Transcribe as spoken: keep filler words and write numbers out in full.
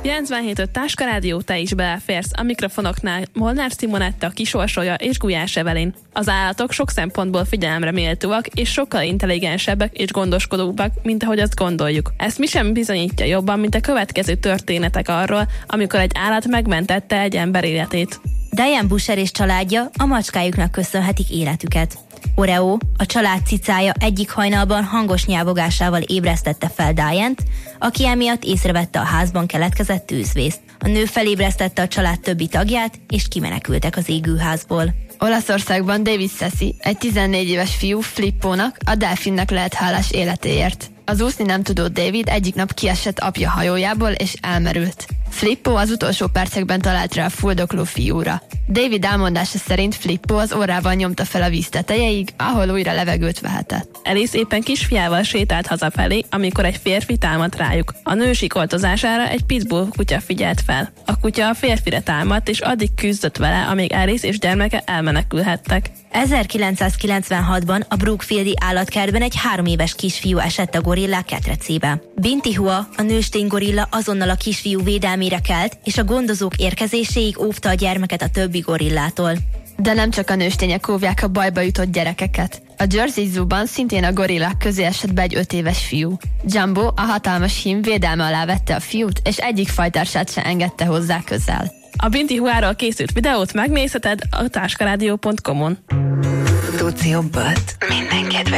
kilencvenhét öt Táska Rádió, te is beleférsz. A mikrofonoknál Molnár Simonetta, Kisorsolya és Gulyás Evelyn. Az állatok sok szempontból figyelemre méltóak, és sokkal intelligensebbek és gondoskodóbbak, mint ahogy azt gondoljuk. Ezt mi sem bizonyítja jobban, mint a következő történetek arról, amikor egy állat megmentette egy ember életét. Diane Busher és családja a macskájuknak köszönhetik életüket. Oreo, a család cicája egyik hajnalban hangos nyávogásával ébresztette fel Diane-t, aki emiatt észrevette a házban keletkezett tűzvészt. A nő felébresztette a család többi tagját, és kimenekültek az égőházból. Olaszországban David Sessi, egy tizennégy éves fiú Flippónak, a delfinnek lehet hálás életéért. Az úszni nem tudó David egyik nap kiesett apja hajójából és elmerült. Flippo az utolsó percekben talált rá a fuldokló fiúra. David elmondása szerint Flippo az orrával nyomta fel a víz tetejéig, ahol újra levegőt vehetett. Alice éppen kisfiával sétált hazafelé, amikor egy férfi támadt rájuk. A nő sikoltozására egy pitbull kutya figyelt fel. A kutya a férfire támadt, és addig küzdött vele, amíg Alice és gyermeke elmenekülhettek. ezerkilencszázkilencvenhatban a Brookfieldi állatkertben egy három éves kisfiú esett a gorillák ketrecébe. Binti Hua, a nőstény gorilla azonnal a kisfiú védelmére kelt, és a gondozók érkezéséig óvta a gyermeket a többi gorillától. De nem csak a nőstények óvják a bajba jutott gyerekeket. A Jersey Zoo-ban szintén a gorillák közé esett be egy öt éves fiú. Jumbo, a hatalmas hím védelme alá vette a fiút, és egyik fajtársát se engedte hozzá közel. A Binti Huáról készült videót megnézheted a táskaradio pont com-on. Tudsz jobbat? Minden kedves